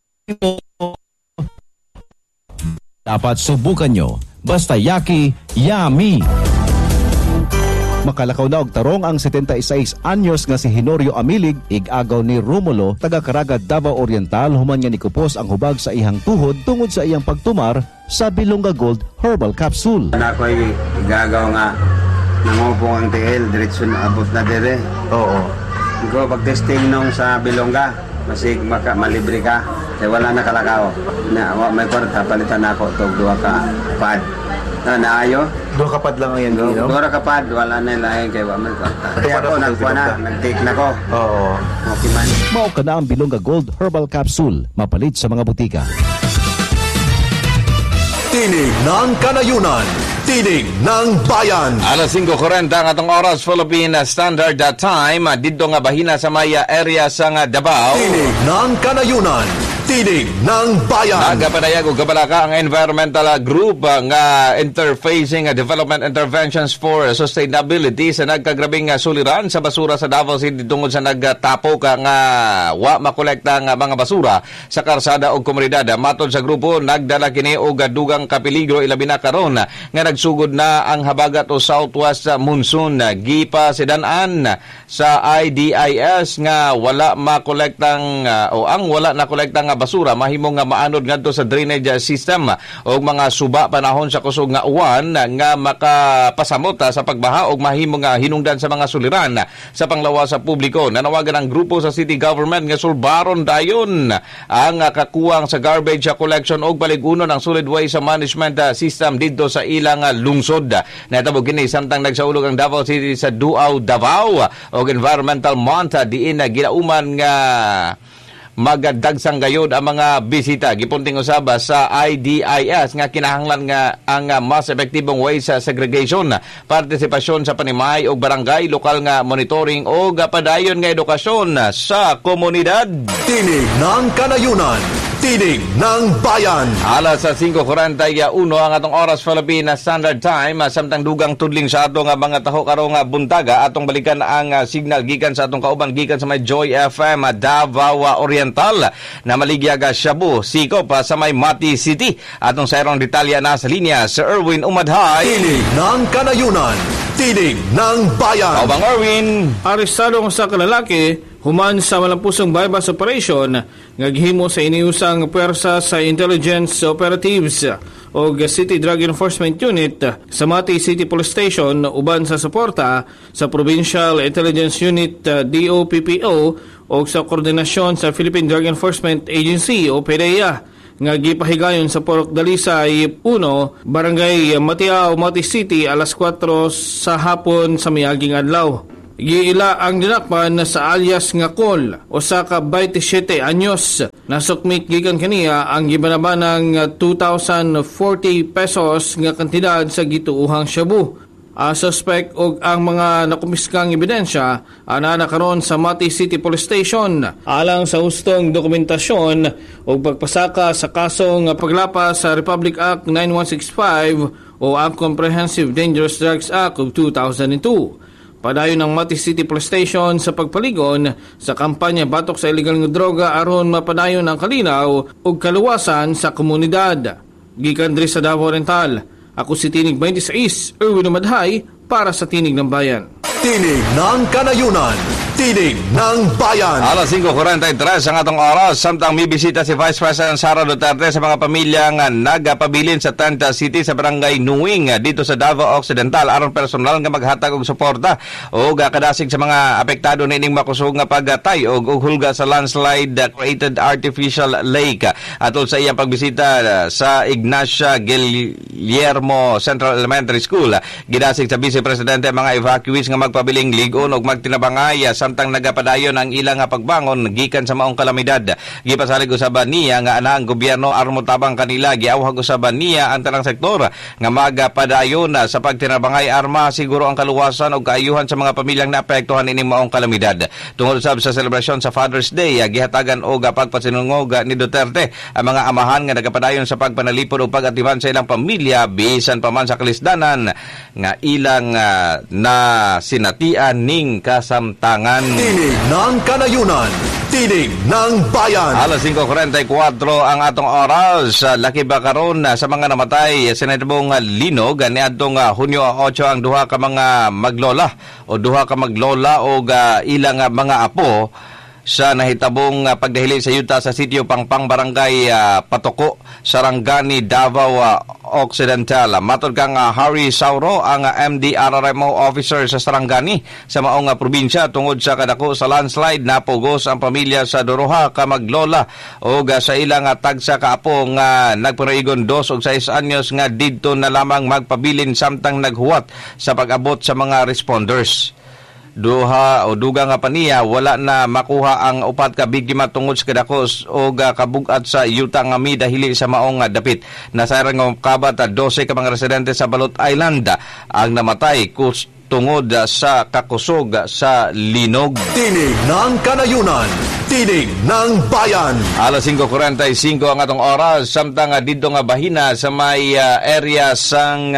[SPEAKER 4] Dapat subukan nyo. Basta Yaki, yummy! Makalakaw na og tarong ang 76 anyos nga si Henorio Amilig, ig-agaw ni Romulo, taga Caraga, Davao Oriental, human nga nikupos ang hubag sa ihang tuhod tungod sa iyang pagtumar sa Bilonga Gold Herbal Capsule.
[SPEAKER 18] Ako'y igagaw nga nangupong ang TL, diretso na abot na dire. Oo. Ikaw pag-testing nung sa Bilonga, masig malibre ka. Kaya wala na kalakaw. May kwarta, palitan na ako itong 2 ka pad. Naayo?
[SPEAKER 6] 2 ka pad lang ang yan, Gino?
[SPEAKER 18] 2 ka pad, wala na ilahin kaya may kwarta. Kaya ako, nagpuan na, nag-take na ko. Oo. Okay man.
[SPEAKER 4] Mao ka na ang Bilonga Gold Herbal Capsule, mapalit sa mga butika.
[SPEAKER 8] Tinig ng Kanayunan, Tinig ng Bayan.
[SPEAKER 1] Alas 5:40 ang atong oras, Philippine Standard Time. Dito nga bahina sa maya area sa Davao.
[SPEAKER 8] Tinig ng Kanayunan, Tinig ng Bayan.
[SPEAKER 1] Nagapanayag og kabalaka ang environmental group nga Interfacing Development Interventions for Sustainability sa nagkagrabing suliran sa basura sa Davao City tungod sa nagtapo ka nga wa makolekta nga mga basura sa karsada o komunidad. Matod sa grupo, nagdala kini og dugang kapeligro ilabi na karon nga nagsugod na ang habagat o southwest monsoon. Gipa sidanan sa IDIS nga wala makolektang o ang wala na kolektang basura mahimong nga maanod ngadto sa drainage system og mga suba panahon sa kusog nga uwan nga makapasamot sa pagbaha og mahimong nga hinungdan sa mga suliran sa panglawas sa publiko. Nanawagan ang grupo sa city government nga sulbaron dayon ang kakuwang sa garbage collection og paligunon ang solid waste management system didto sa ilang lungsod. Natabo kini samtang nagsaulog ang Davao City sa Duaw, Davao og Environmental Month diin ginauman nga magadagsang gayod ang mga bisita. Gipunting usaba sa IDIS nga kinahanglan nga ang mas epektibong waste segregation, partisipasyon sa panimay o barangay, lokal nga monitoring o padayon nga edukasyon sa komunidad.
[SPEAKER 8] Tinig ng Kanayunan, Tinig ng Bayan.
[SPEAKER 1] Alas 5:41 ang atong oras, Philippine Standard Time. Samtang dugang tudling sa atong mga taho karong buntaga, atong balikan ang signal gikan sa atong kauban gikan sa may Joy FM Davao Oriental na maligyaga Shabu Sikop sa may Mati City. Atong sayrong detalya na sa linya Sir Erwin Umadhay.
[SPEAKER 8] Tinig ng Kanayunan, Tinig ng Bayan.
[SPEAKER 1] Kaubang Erwin.
[SPEAKER 13] Arestado sa kalalaki human sa malampusong bypass operation nga gihimo sa iniusang pwersa sa intelligence operatives o City Drug Enforcement Unit sa Mati City Police Station uban sa suporta sa Provincial Intelligence Unit DOPPO o sa koordinasyon sa Philippine Drug Enforcement Agency o PDEA nga gipahigayon sa Purok Dalisay 1, Barangay Matiao, Mati City alas 4 sa hapon sa miaging adlaw. Giila ang dinakpan sa alias nga Col, usa ka 27 anyos. Nasukmit gikan kaniya ang gibanabanang 2,040 pesos nga kantidad sa gituuhang shabu. Suspect og ang mga nakumiskang ebidensya ana karon sa Mati City Police Station alang sa hustong dokumentasyon og pagpasaka sa kasong paglapas sa Republic Act 9165 o ang Comprehensive Dangerous Drugs Act of 2002. Padayon ng Mati City Police Station sa pagpaligon sa kampanya batok sa illegal nga droga aron mapadayon ang kalinaw ug kaluwasan sa komunidad. Gikan diri sa Davao Oriental, ako si Tinig 26, Erwin Umadhay para sa Tinig ng Bayan.
[SPEAKER 8] Tinig ng Kanayunan, Tinig ng Bayan.
[SPEAKER 1] Alas 5:43 ang atong oras, samtang may bisita si Vice President Sara Duterte sa mga pamilyang nagapabilin sa Tanta City sa Barangay Nuing dito sa Davao Occidental aron personal nga maghatag og suporta o kadasig sa mga apektado nining makusog nga pagtay og hulga sa landslide created artificial lake. Atol sa iyang pagbisita sa Ignacia Guillermo Central Elementary School, gidasig sa Vice Presidente mga evacuees nga magpabiling ligon og magtinabangay samtang nagapadayon ang ilang pagbangon gikan sa maong kalamidad. Gipasalig usaban niya nga ana ang gobyerno aron motabang kanila. Giawhag usaban niya ang tanang sektor nga magapadayon sa pagtinabangay arma siguro ang kaluwasan og kaayuhan sa mga pamilyang naapektuhan ining maong kalamidad. Tungod sa selebrasyon sa Father's Day, gihatagan og pagpasinungog ni Duterte ang mga amahan nga nagapadayon sa pagpanalipod og pag-atiman sa ilang pamilya bisan pa man sa kalisdanan nga ilang na sinatian ning kasamtangan.
[SPEAKER 8] Tinig ng Kanayunan, Tinig ng Bayan.
[SPEAKER 1] Alas 5:44 ang atong oras. Laki ba karon sa mga namatay sa natibong linog niadtong Hunyo 8 ang duha ka mga maglola o ilang mga apo sa nahitabong pagdahili sa yuta sa sitio Pangpang, Barangay Patoko, Sarangani, Davao Occidental. Matod kang Harry Sauro, ang MDRRMO officer sa Sarangani sa maong probinsya tungod sa kadako sa landslide, napugos ang pamilya sa duruha ka maglola o sa ilang tagsa kaapo nga nagpuraigon 2 og 6 anyos nga didto na lamang magpabilin samtang naghuwat sa pag-abot sa mga responders. Duga nga paniya wala na makuha ang upat ka biktima tungod sa kadakos o kabugat sa yuta nga mi dahili sa maong dapit. Nasayran nga kabat 12 ka mga residente sa Balot Island ang namatay tungod sa kakusog sa linog.
[SPEAKER 8] Tinig ng Kanayunan, Tinig ng Bayan.
[SPEAKER 1] Alas 5:45 ang atong oras, samtang dito nga bahina sa may area sang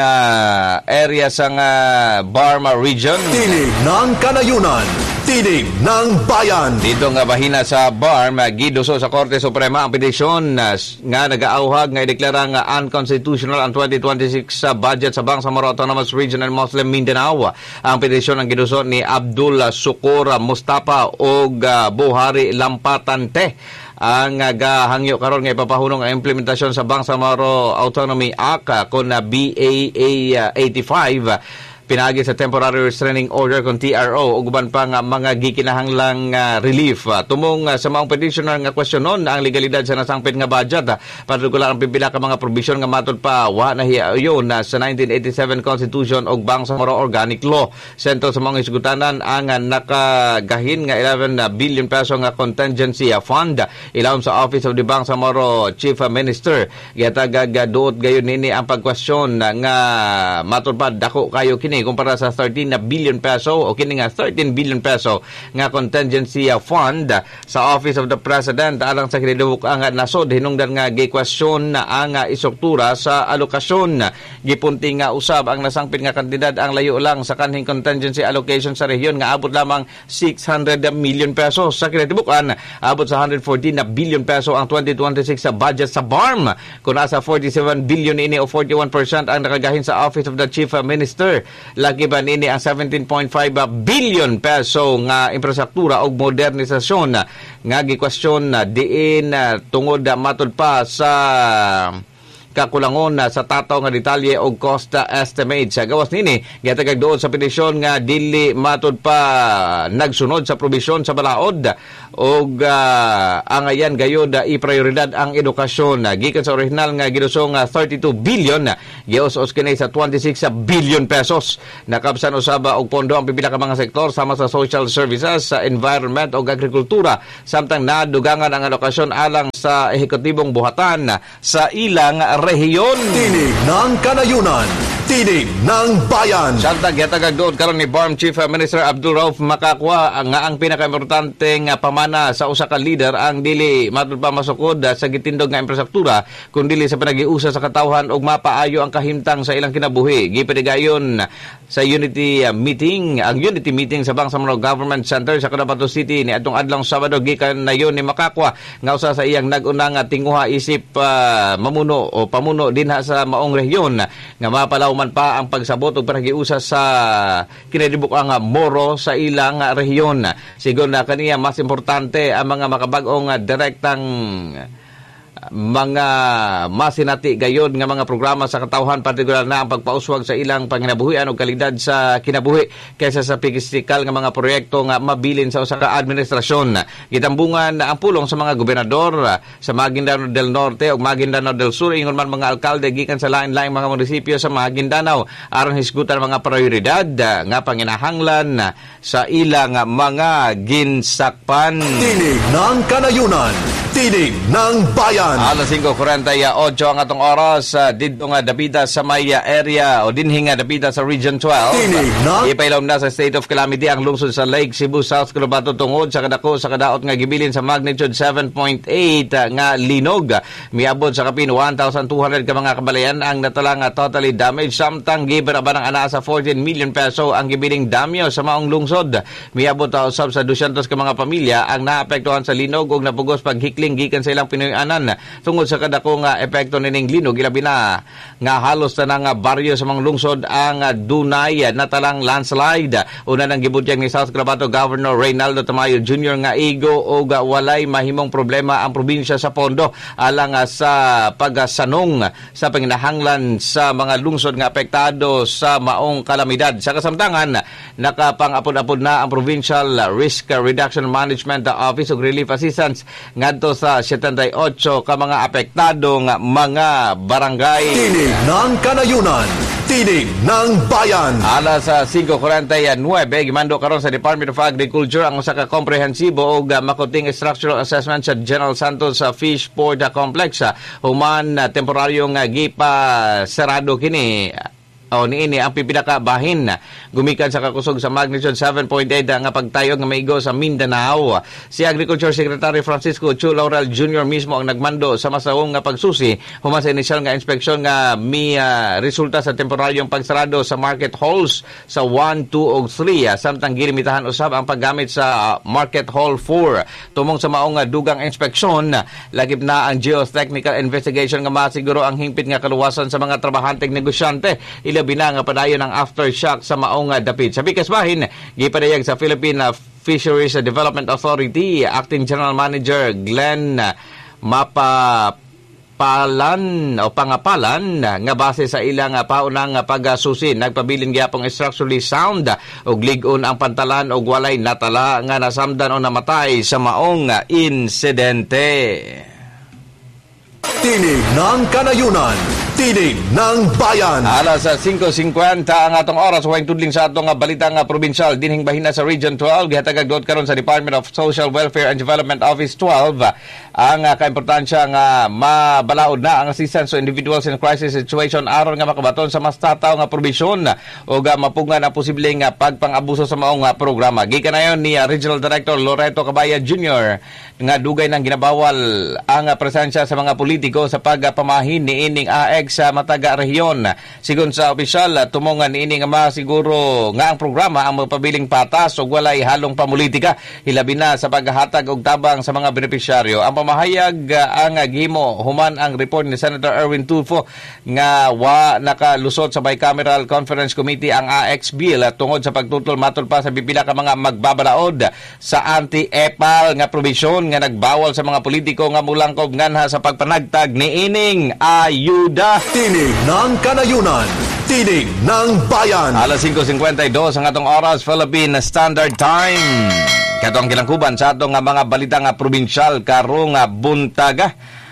[SPEAKER 1] Barma region.
[SPEAKER 8] Tinig ng Kanayunan, Tinig ng Bayan.
[SPEAKER 1] Dito nga bahina sa Barma, giduso sa Korte Suprema ang petisyon nga nagaauhag nga ideklara nga unconstitutional ang 2026 sa budget sa Bangsamoro Autonomous Region and Muslim Mindanao. Ang petisyon ang giduso ni Abdul Sukur Mustafa o Buhari Lampatante. Ang gahangyo karon nga ipapahunong ang implementasyon sa Bangsamoro Autonomy Act kon BAA 85 pinagi sa Temporary Restraining Order kung TRO ug uban pa nga mga gikinahanglang relief. Tumong sa maong petitioner nga questionon ang legalidad sa nasangpit nga budget. Partikular ang pipila ka mga provision nga matod pa wa na hiayon sa 1987 Constitution ug Bangsamoro Organic Law. Sentro sa mga isgutanan ang nakagahin nga 11 billion peso nga contingency fund ilawom sa Office of the Bangsamoro Chief Minister. Gihatag duot gayon nini ang pagkwestiyon nga matod pa dako kayo kini kumpara sa 13 billion peso o kini nga 13 billion peso nga contingency fund sa Office of the President alang sa kinidawok ang nasod hinungdan nga gikwestiyon ang istruktura sa alokasyon. Gipunti nga usab ang nasangpit nga kantidad ang layo lang sa kanhing contingency allocation sa rehiyon nga abot lamang 600 million pesos. Sa kinitibukan abot sa 114 billion peso ang 2026 sa budget sa BARM kung nasa 47 billion ini o 41% ang nakagahin sa Office of the Chief Minister. Lagi ba nini ang 17.5 billion peso nga infrastruktura o modernisasyon nga gikwestiyon diin tungod matod pa sa kakulangon sa tataw nga detalye o cost estimate. Sa gawas nini, gihatag doon sa petisyon nga dili matud pa nagsunod sa probisyon sa balaod o ang ayan gayod i-prioridad ang edukasyon. Gikan sa original nga ginusong 32 billion, gios-os kini sa 26 billion pesos. Nakabsan usaba og pondo ang pipila ka mga sektor sama sa social services, sa environment o agrikultura, samtang nadugangan ang alokasyon alang sa ehekutibong buhatan sa ilang rehiyon.
[SPEAKER 8] Tinig ng Kanayunan, Tinig ng Bayan.
[SPEAKER 1] Samtang gihatag doon karon ni BARM Chief Minister Abdul Rauf Makakwa nga ang pinakaimportanteng pamana sa usa ka leader ang dili matud pa masukod sa gitindog nga infrastruktura kundi sa panagiusa sa katawhan og mapaayo ang kahimtang sa ilang kinabuhi. Gipadigayon sa unity meeting, ang unity meeting sa Bangsamoro Government Center sa Cotabato City ni atong adlong Sabado, gikan na yon ni Makakwa nga usa sa iyang nag-una nga tinguha isip mamuno o pamuno dinha sa maong rehiyon nga mapalawman pa ang pagsabot ug panagiusa sa kinadibuk-ang moro sa ilang rehiyon. Sigon na kaniya mas importante ang mga makabag-ong direktang mga masinati gayod nga mga programa sa katawhan, partikular na ang pagpauswag sa ilang panginabuhian o kalidad sa kinabuhi kaysa sa pigistikal nga mga proyekto nga mabilin sa usa ka administrasyon. Gitambungan ang pulong sa mga gobernador sa Maguindanao del Norte o Maguindanao del Sur, ingon man mga alkalde gikan sa lain-laing mga munisipyo sa Maguindanao aron hisgutan mga prioridad nga panginahanglan sa ilang mga ginsakpan.
[SPEAKER 8] Tinig ng Kanayunan, Tinig ng Bayan.
[SPEAKER 1] Alas 5:48 ang atong oras dito nga dapita sa may area o dinhi nga dapita sa Region 12. Ipailom na sa state of calamity ang lungsod sa Lake Cebu, South Cotabato tungod sa kadako sa kadaot nga gibilin sa magnitude 7.8 nga linog. Miabot sa kapin 1,200 ka mga kabalayan ang natala nga totally damaged, samtang giberaban ang ana sa 14 million peso ang gibiling damyo sa maong lungsod. Miabot usab sa 200 ka mga pamilya ang naapektuhan sa linog ug napugos paghikling gikan sa ilang pinuy-anan tungod sa kadako nga epekto nining linog. Ilabi na nga halos na nga baryo sa mga lungsod ang dunay natalang landslide. Una nang gibutyag ni South Cotabato Governor Reynaldo Tamayo Jr. nga igo o walay mahimong problema ang probinsya sa pondo alang sa pagsanong sa panginahanglan sa mga lungsod nga apektado sa maong kalamidad. Sa kasamtangan, nakapang-apod-apod na ang Provincial Risk Reduction Management Office ug Relief Assistance ngadto sa 78 ka mga apektadong mga barangay.
[SPEAKER 8] Tinig ng Kanayunan, Tinig ng Bayan.
[SPEAKER 1] Alas 5:49 gimando karon sa Department of Agriculture ang usa ka komprehensibo og makuting structural assessment sa General Santos Fish Port Complex. Human temporaryong gipa serado kini o niini ang pipinakabahin gumikan sa kakusog sa magnitude 7.8 nga pagtayog nga maigo sa Mindanao. Si Agriculture Secretary Francisco Chu Laurel Jr. mismo ang nagmando sa masawong nga pagsusi human sa initial nga inspeksyon nga resulta sa temporaryong pagsarado sa market halls sa 1, 2 ug 3 samtang gilimitahan usab ang paggamit sa market hall 4. Tumong sa maong dugang inspeksyon, lagip na ang geotechnical investigation nga masiguro ang hingpit nga kaluwasan sa mga trabahanteng negosyante. Ilabi na nga padayon ang aftershock sa maong dapit. Sa bikas bahin, gipadayag sa Philippine Fisheries Development Authority Acting General Manager Glenn Pangapalan nga base sa ilang paunang pagsusi nagpabilin gyapong structurally sound og lig-on ang pantalan og walay natala nga nasamdan o namatay sa maong insidente.
[SPEAKER 8] Tinig ng Kanayunan, Tinig ng Bayan.
[SPEAKER 1] Alas 5:50 ang atong oras. Huwag tudling sa atong balita nga provincial dinhing bahina sa Region 12. Gihatag doon karon sa Department of Social Welfare and Development Office 12 ang kaimportansya nga mabalaod na ang assistance to individuals in crisis situation aron nga makabaton sa mas tataw nga probisyon o mapungan ang posibleng pagpang-abuso sa maong programa. Gikan na yon ni Regional Director Loreto Cabaya Jr. nga dugay nang ginabawal ang presensya sa mga politiko sa pagpamahin ni ining AEG pagpayag sa mataga rehiyon. Sigon sa opisyal, tumongan ini nga masiguro nga ang programa ang magpabiling patas ug walay halong pamulitika hilabi na sa paghatag og tabang sa mga benepisyaryo. Ang pamahayag ang gihimo human ang report ni Senator Erwin Tulfo nga nakalusot sa Bicameral Conference Committee ang AX bill tungod sa pagtutol matol pa sa pipila ka mga magbabalaod sa anti-EPAL nga probisyon nga nagbawal sa mga politiko nga mulangkob nganha sa pagpanagtag ni ining ayuda.
[SPEAKER 8] Tinig ng Kanayunan, Tinig ng Bayan.
[SPEAKER 1] Alas 5:52 ang atong oras, Philippine Standard Time. Kato ang kilangkuban sa atong mga balita nga probinsyal karong buntaga.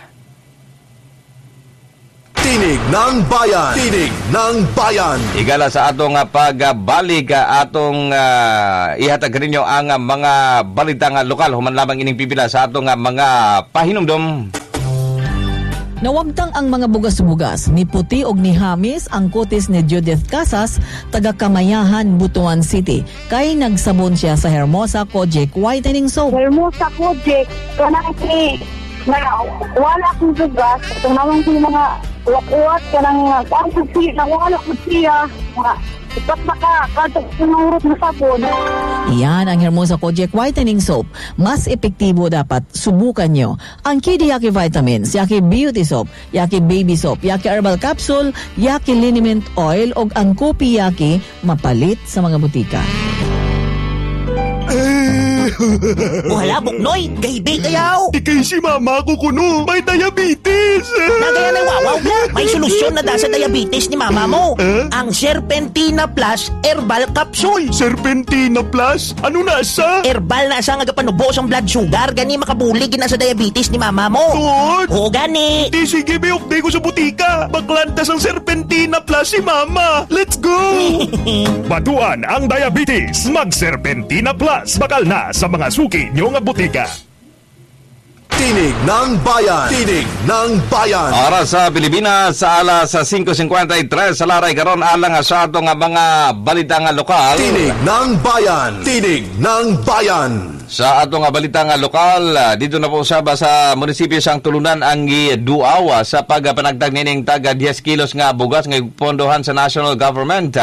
[SPEAKER 8] Tinig ng Bayan, Tinig ng Bayan.
[SPEAKER 1] Igala sa atong pagbalik atong ihatag ninyo ang mga balita nga lokal human lamang ining pipila sa atong mga pahinumdom.
[SPEAKER 2] Nawagtang ang mga bugas-bugas ni Puti og ni Hamis ang kutis ni Judith Casas taga Kamayahan, Butuan City. Kay nagsabon siya sa Hermosa Kojic Whitening Soap.
[SPEAKER 17] Hermosa Kojic, kanang na wala akong bugas. Tumawang ko yung mga uwat-uwat kanang pangkusi na wala ko siya. Ipat na kadto sinurot na sabon.
[SPEAKER 2] Iyan ang Hermosa Kojic Whitening Soap. Mas epektibo dapat subukan nyo. Ang Kidi Yaki Vitamins, Yaki Beauty Soap, Yaki Baby Soap, Yaki Herbal Capsule, Yaki Liniment Oil, o ang Kopi Yaki mapalit sa mga butika.
[SPEAKER 19] Wala, Buknoy. Gaibig kayaw.
[SPEAKER 20] Ikay si mama ko kuno. May diabetes.
[SPEAKER 19] Nagaya na wawaw na. May solusyon na da sa diabetes ni mama mo. Ang Serpentina Plus Herbal Capsule.
[SPEAKER 20] Serpentina Plus? Ano nasa?
[SPEAKER 19] Herbal na asa nga gapanubos ang blood sugar. Gani makabulig na sa diabetes ni mama mo.
[SPEAKER 20] Tuod?
[SPEAKER 19] Oo, gani.
[SPEAKER 20] Di sige, biyok di ko sa butika. Baglantas ang Serpentina Plus si mama. Let's go! Batuan ang diabetes. Mag-Serpentina Plus. Bakal na sa mga suki nyo nga butika.
[SPEAKER 8] Tinig ng Bayan, Tinig ng Bayan.
[SPEAKER 1] Oras sa Pilipinas sa alas 5:53 sa laray karon alang sa ato nga mga balita nga lokal.
[SPEAKER 8] Tinig ng Bayan, Tinig ng Bayan.
[SPEAKER 1] Sa ato nga balita nga lokal, dito na po sa munisipyo sang Tulunan ang giduaw sa pagpanagtag nining taga 10 kilos nga bugas nga pondohan sa national government.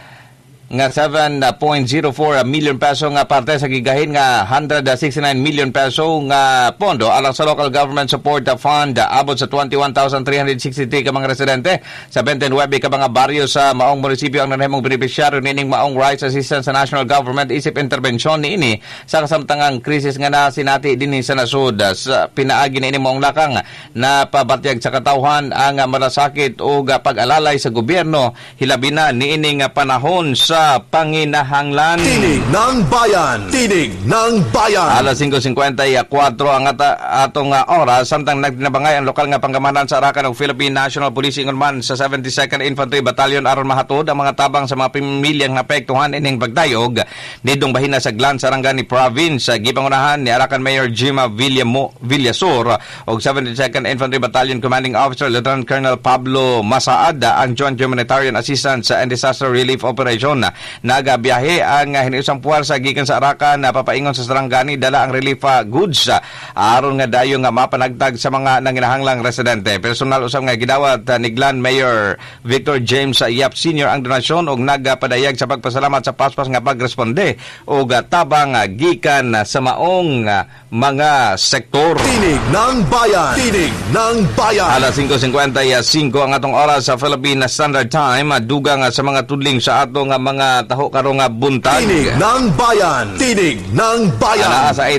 [SPEAKER 1] Nga 7.04 million peso nga parte sa gigahin nga 169 million peso nga pondo alang sa local government support fund abot sa 21,363 ka mga residente sa 29 ka mga baryo sa maong munisipyo ang nanahimong beneficiaryo nining maong rights assistance sa national government isip intervensyon niini sa kasamtangang krisis nga nasinati dinhi sa nasud. Sa pinaagi niini maong lakang na pabatyag sa katawhan ang malasakit o pag-alalay sa gobyerno hilabi na niini nga panahon sa panginahanglan.
[SPEAKER 8] Tinig ng Bayan, Tinig ng Bayan.
[SPEAKER 1] Alas 5:54 ang atong oras samtang nagtinabangay ang lokal nga panggamanan sa arakan ng Philippine National Police Ingon sa 72nd Infantry Battalion aron mahatod ang mga tabang sa mga pamilyang naapektuhan ining pagdayog nidong bahina sa Glan Sarangani Province. Gipangunahan ni Arakan Mayor Jima Villasor og 72nd Infantry Battalion Commanding Officer Lieutenant Colonel Pablo Masaad ang Joint Humanitarian Assistance and Disaster Relief Operation. Nagabiyahe ang hiniusang puwersa gikan sa Arakan na papaingon sa Sarangani dala ang relief goods aron nga dayo nga mapanagtag sa mga nanginahanglang residente. Personal usab nga gidawat ni Glan Mayor Victor James Yap Sr. ang donasyon og nagapadayag sa pagpasalamat sa paspas nga pagresponde og tabang gikan sa maong mga sektor.
[SPEAKER 8] Tinig ng Bayan, Tinig ng Bayan.
[SPEAKER 1] Alas 5:55 ang atong oras sa Philippine Standard Time. Dugang sa mga tudling sa ato nga mga taho karong buntag.
[SPEAKER 8] Tinig ng Bayan, Tinig ng Bayan.
[SPEAKER 1] Ana sa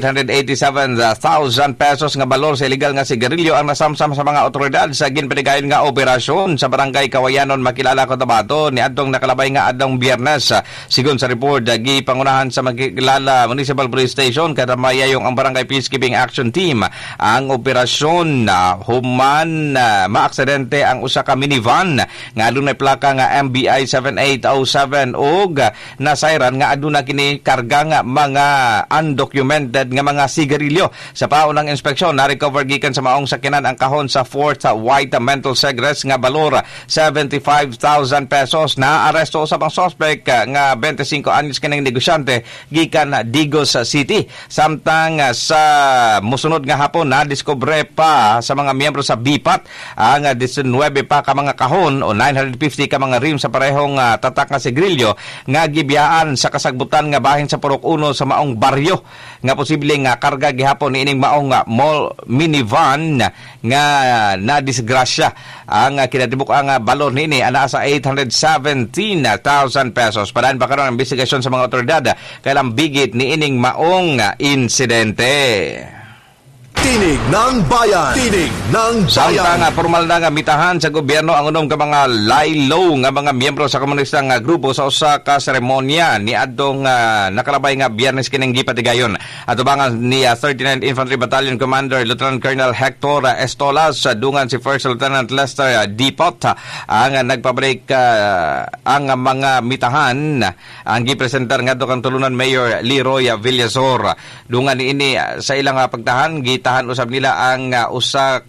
[SPEAKER 1] 887,000 pesos nga balor sa illegal nga sigarilyo ang nasamsam sa mga otoridad sa ginpanigayon nga operasyon sa barangay Kawayanon, Makilala, Cotabato ni adtong nakalabay nga adtong Biyernes. Sigon sa report gipangunahan sa Makilala Municipal Police Station kada mayayong ang Barangay Peacekeeping Action Team ang operasyon human maaksidente ang usa ka minivan nga adunay plaka nga MBI 7807 o og nasayran nga aduna kini karga nga mga undocumented nga mga sigarilyo. Sa paunang inspeksyon na-recover gikan sa maong sakyanan ang kahon sa Fort White Mental Cigarettes nga balor 75,000 pesos. Na-aresto usab ang suspect nga 25 anyos kining negosyante gikan Digos City. Samtang sa musunod nga hapon na-discover pa sa mga miyembro sa BIPAT ang 19 pa ka mga kahon o 950 ka mga rim sa parehong tatak nga sigrilyo nga gibiyaan sa kasagbutan nga bahin sa Purok 1 sa maong baryo nga posible nga karga gihapon ni ining maong mall minivan nga nadisgrasya. Ang kinatibuk ang balor niini ana sa 817,000 pesos. Padaan pa karon ang investigasyon sa mga otoridad kailang bigit ni ining maong insidente.
[SPEAKER 8] Tinig ng Bayan. Tinig ng Bayan.
[SPEAKER 1] Samtang formal na nga mitahan sa gobyerno ang unom ka mga laylo nga mga miyembro sa komunistang grupo sa usa ka seremonya ni adtong nakalabay nga Biyernes kining gipatigayon. Atubangan ni 39th Infantry Battalion Commander Lieutenant Colonel Hector Estolas dungan si First Lieutenant Lester Dipot ang nagpabreak ang mga mitahan ang gipresentar ngadto kang tulunan Mayor Leroy Villazor. Dungan niini sa ilang pagtahan gitahan usab nila ang usa